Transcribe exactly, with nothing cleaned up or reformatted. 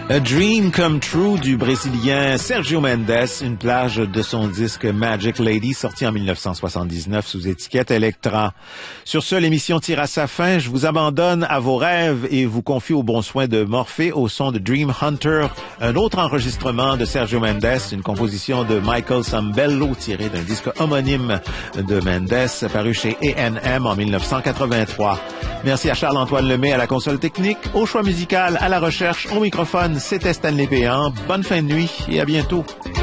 A Dream Come True du Brésilien Sergio Mendes, une plage de son disque Magic Lady sorti en mille neuf cent soixante-dix-neuf sous étiquette Elektra. Sur ce, l'émission tire à sa fin. Je vous abandonne à vos rêves et vous confie au bon soin de Morphée au son de Dream Hunter, un autre enregistrement de Sergio Mendes, une composition de Michael Sambello tirée d'un disque homonyme de Mendes paru chez A and M en mille neuf cent quatre-vingt-trois. Merci à Charles-Antoine Lemay à la console technique, au choix musical, à la recherche, au microphone. C'était Stanley Péan. Bonne fin de nuit et à bientôt.